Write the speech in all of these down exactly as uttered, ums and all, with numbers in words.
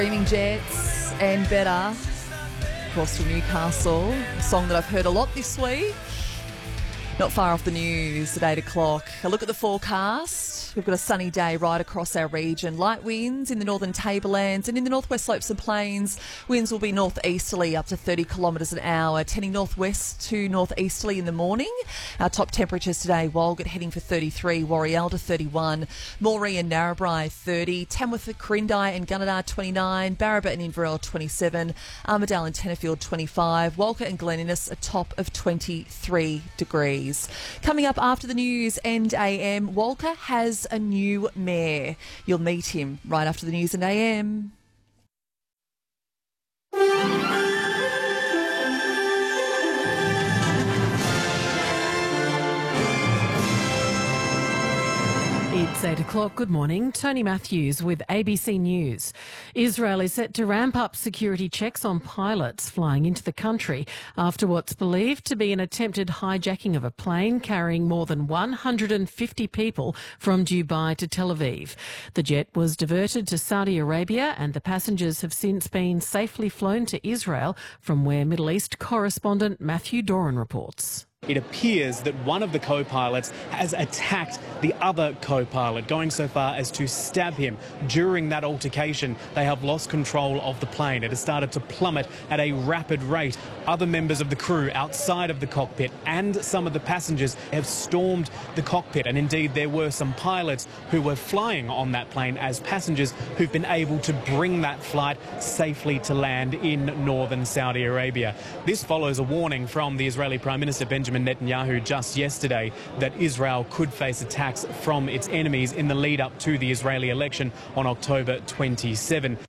Dreaming Jets and Better, across to Newcastle, a song that I've heard a lot this week. Not far off the news at eight o'clock. A look at the forecast. We've got a sunny day right across our region. Light winds in the northern tablelands and in the northwest slopes and plains. Winds will be northeasterly up to thirty kilometres an hour, tending northwest to northeasterly in the morning. Our top temperatures today: Walgett heading for thirty-three, Warrialda thirty-one, Moree and Narrabri thirty, Tamworth, Corindai and Gunnedah twenty-nine, Barraba and Inverell twenty-seven, Armidale and Tenterfield twenty-five, Walker and Glen Innes a top of twenty-three degrees. Coming up after the news and A M, Walker has a new mayor. You'll meet him right after the news and A M. It's eight o'clock. Good morning. Tony Matthews with A B C News. Israel is set to ramp up security checks on pilots flying into the country after what's believed to be an attempted hijacking of a plane carrying more than one hundred fifty people from Dubai to Tel Aviv. The jet was diverted to Saudi Arabia and the passengers have since been safely flown to Israel, from where Middle East correspondent Matthew Doran reports. It appears that one of the co-pilots has attacked the other co-pilot, going so far as to stab him. During that altercation, they have lost control of the plane. It has started to plummet at a rapid rate. Other members of the crew outside of the cockpit and some of the passengers have stormed the cockpit, and indeed there were some pilots who were flying on that plane as passengers who've been able to bring that flight safely to land in northern Saudi Arabia. This follows a warning from the Israeli Prime Minister Benjamin Netanyahu just yesterday that Israel could face attacks from its enemies in the lead up to the Israeli election on October twenty-seventh.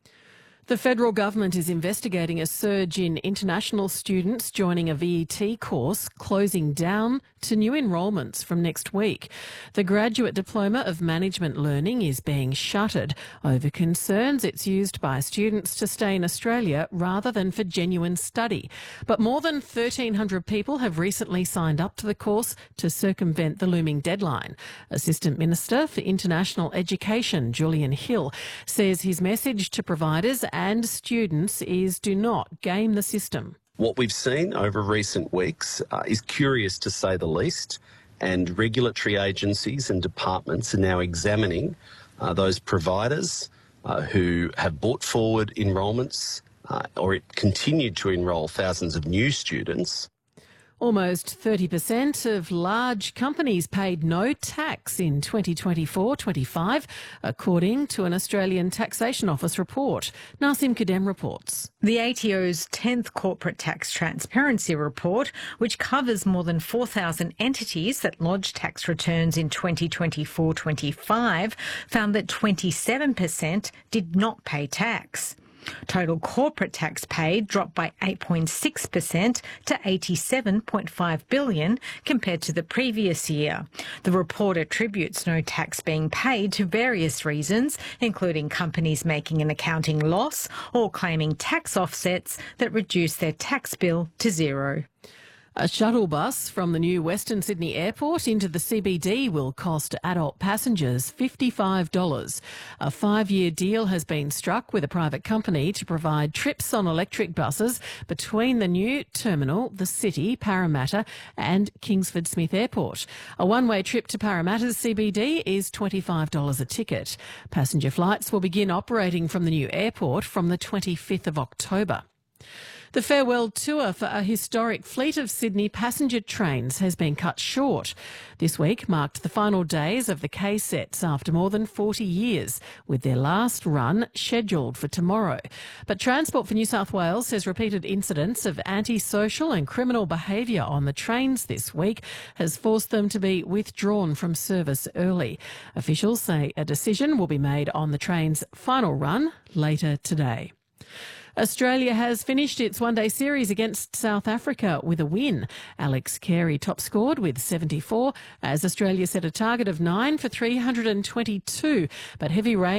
The federal government is investigating a surge in international students joining a V E T course, closing down to new enrolments from next week. The Graduate Diploma of Management Learning is being shuttered over concerns it's used by students to stay in Australia rather than for genuine study. But more than thirteen hundred people have recently signed up to the course to circumvent the looming deadline. Assistant Minister for International Education, Julian Hill, says his message to providers and students is do not game the system. What we've seen over recent weeks uh, is curious to say the least, and regulatory agencies and departments are now examining uh, those providers uh, who have brought forward enrolments uh, or it continued to enrol thousands of new students. Almost thirty percent of large companies paid no tax in twenty twenty-four twenty-five, according to an Australian Taxation Office report. Nasim Kadem reports. The A T O's tenth Corporate Tax Transparency Report, which covers more than four thousand entities that lodged tax returns in twenty twenty-four twenty-five, found that twenty-seven percent did not pay tax. Total corporate tax paid dropped by eight point six percent to eighty-seven point five billion dollars compared to the previous year. The report attributes no tax being paid to various reasons, including companies making an accounting loss or claiming tax offsets that reduce their tax bill to zero. A shuttle bus from the new Western Sydney Airport into the C B D will cost adult passengers fifty-five dollars. A five-year deal has been struck with a private company to provide trips on electric buses between the new terminal, the City, Parramatta and Kingsford Smith Airport. A one-way trip to Parramatta's C B D is twenty-five dollars a ticket. Passenger flights will begin operating from the new airport from the twenty-fifth of October. The farewell tour for a historic fleet of Sydney passenger trains has been cut short. This week marked the final days of the K-sets after more than forty years, with their last run scheduled for tomorrow. But Transport for New South Wales says repeated incidents of antisocial and criminal behaviour on the trains this week has forced them to be withdrawn from service early. Officials say a decision will be made on the train's final run later today. Australia has finished its one-day series against South Africa with a win. Alex Carey top-scored with seventy-four as Australia set a target of nine for three hundred twenty-two, but heavy rain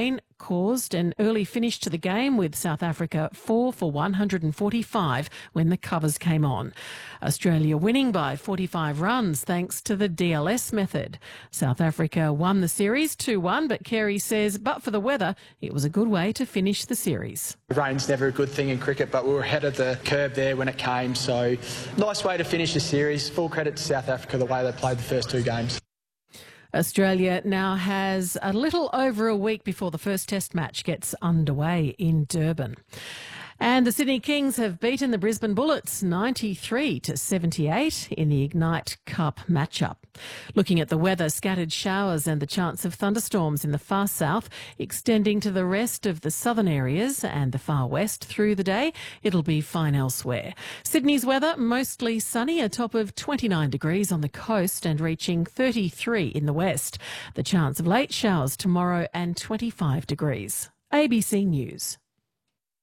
caused an early finish to the game, with South Africa four for one hundred forty-five when the covers came on. Australia winning by forty-five runs thanks to the D L S method. South Africa won the series two one, but Carey says but for the weather, it was a good way to finish the series. Rain's never a good thing in cricket, but we were ahead of the curve there when it came, so nice way to finish the series. Full credit to South Africa, the way they played the first two games. Australia now has a little over a week before the first Test match gets underway in Durban. And the Sydney Kings have beaten the Brisbane Bullets ninety-three to seventy-eight in the Ignite Cup matchup. Looking at the weather, scattered showers and the chance of thunderstorms in the far south extending to the rest of the southern areas and the far west through the day. It'll be fine elsewhere. Sydney's weather mostly sunny, a top of twenty-nine degrees on the coast and reaching thirty-three in the west. The chance of late showers tomorrow and twenty-five degrees. A B C News.